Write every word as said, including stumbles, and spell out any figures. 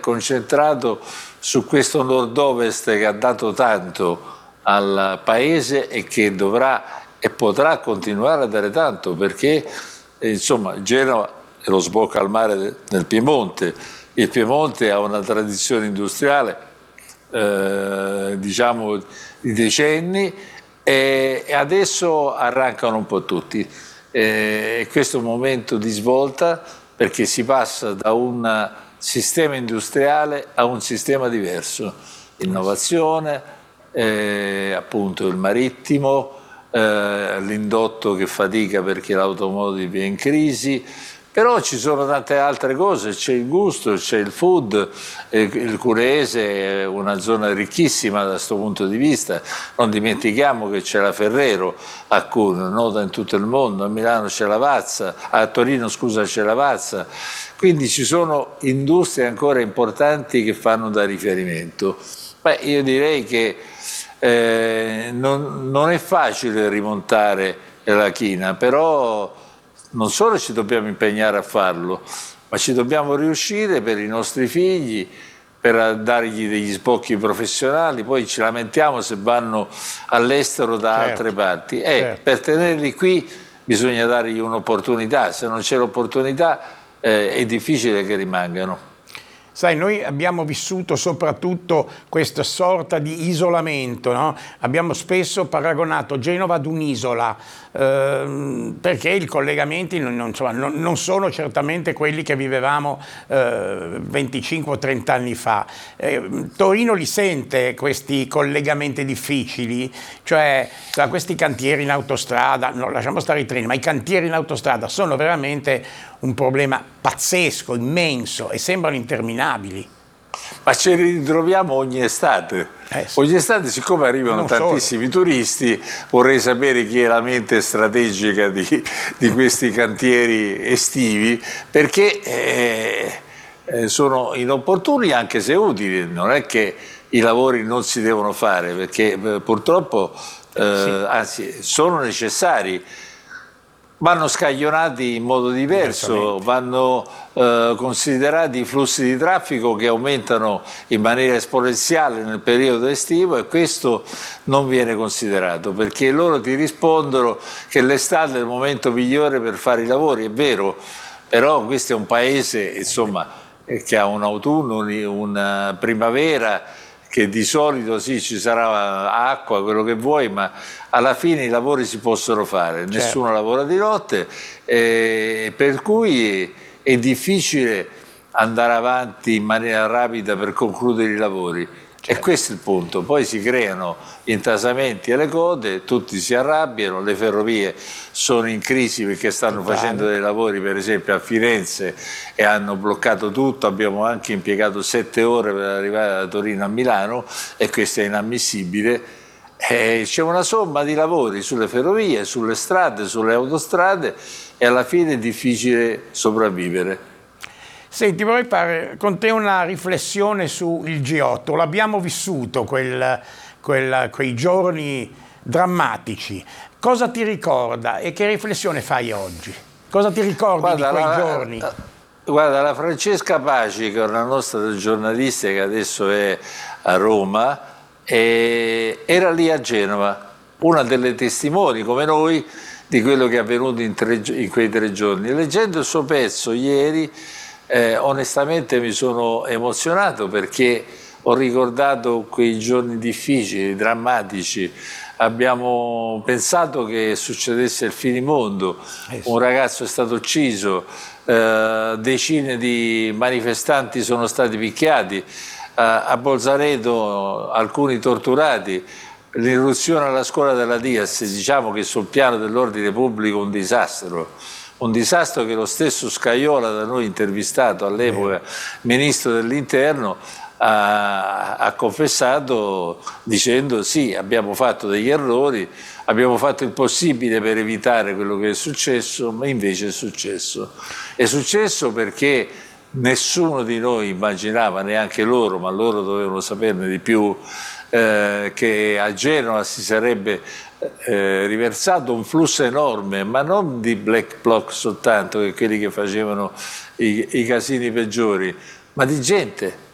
concentrato su questo nord-ovest che ha dato tanto al paese e che dovrà e potrà continuare a dare tanto, perché eh, insomma Genova è lo sbocco al mare del Piemonte. Il Piemonte ha una tradizione industriale eh, diciamo di decenni e, e adesso arrancano un po' tutti. E questo è un momento di svolta, perché si passa da un sistema industriale a un sistema diverso, innovazione, eh, appunto il marittimo, eh, l'indotto che fatica perché l'automotive è in crisi, però ci sono tante altre cose, c'è il gusto, c'è il food, eh, il Cureese è una zona ricchissima da questo punto di vista, non dimentichiamo che c'è la Ferrero a Cuneo, nota in tutto il mondo, a Milano c'è la Vazza, a Torino scusa c'è la Vazza, quindi ci sono industrie ancora importanti che fanno da riferimento. Beh, io direi che eh, non, non è facile rimontare la china, però non solo ci dobbiamo impegnare a farlo, ma ci dobbiamo riuscire per i nostri figli, per dargli degli sbocchi professionali. Poi ci lamentiamo se vanno all'estero da certo, altre parti. E certo. Per tenerli qui bisogna dargli un'opportunità, se non c'è l'opportunità eh, è difficile che rimangano. Sai, noi abbiamo vissuto soprattutto questa sorta di isolamento, no? Abbiamo spesso paragonato Genova ad un'isola, ehm, perché i collegamenti non, non, insomma, non, non sono certamente quelli che vivevamo eh, venticinque o trenta anni fa. Eh, Torino li sente questi collegamenti difficili, cioè tra questi cantieri in autostrada, no, lasciamo stare i treni, ma i cantieri in autostrada sono veramente un problema pazzesco, immenso, e sembrano interminabili. Ma ci ritroviamo ogni estate. Eh sì. Ogni estate, siccome arrivano non tantissimi solo. turisti, vorrei sapere chi è la mente strategica di, di questi cantieri estivi, perché eh, eh, sono inopportuni anche se utili. Non è che i lavori non si devono fare, perché eh, purtroppo eh, sì. anzi, sono necessari. Vanno scaglionati in modo diverso, vanno eh, considerati i flussi di traffico che aumentano in maniera esponenziale nel periodo estivo, e questo non viene considerato, perché loro ti rispondono che l'estate è il momento migliore per fare i lavori. È vero, però questo è un paese insomma, che ha un autunno, una primavera, che di solito sì, ci sarà acqua, quello che vuoi, ma alla fine i lavori si possono fare, certo. Nessuno lavora di notte, eh, per cui è difficile andare avanti in maniera rapida per concludere i lavori. Certo. E questo è il punto. Poi si creano intasamenti alle code, tutti si arrabbiano, le ferrovie sono in crisi perché stanno Totale. facendo dei lavori per esempio a Firenze e hanno bloccato tutto, abbiamo anche impiegato sette ore per arrivare da Torino a Milano e questo è inammissibile. C'è una somma di lavori sulle ferrovie, sulle strade, sulle autostrade e alla fine è difficile sopravvivere. Senti, vorrei fare con te una riflessione sul G otto. L'abbiamo vissuto quel, quel, quei giorni drammatici. Cosa ti ricorda e che riflessione fai oggi? Cosa ti ricordi guarda, di quei la, giorni? Guarda, la Francesca Paci, che è una nostra giornalista che adesso è a Roma, e era lì a Genova, una delle testimoni come noi di quello che è avvenuto in, tre, in quei tre giorni. Leggendo il suo pezzo ieri, eh, onestamente mi sono emozionato perché ho ricordato quei giorni difficili, drammatici. Abbiamo pensato che succedesse il finimondo, un ragazzo è stato ucciso, eh, decine di manifestanti sono stati picchiati, a Bolzaneto alcuni torturati, l'irruzione alla scuola della Diaz, diciamo che sul piano dell'ordine pubblico un disastro, un disastro che lo stesso Scajola, da noi intervistato all'epoca, ministro dell'interno, ha, ha confessato dicendo sì, abbiamo fatto degli errori, abbiamo fatto il possibile per evitare quello che è successo, ma invece è successo. È successo perché nessuno di noi immaginava, neanche loro, ma loro dovevano saperne di più, eh, che a Genova si sarebbe eh, riversato un flusso enorme, ma non di black bloc soltanto, che quelli che facevano i, i casini peggiori, ma di gente,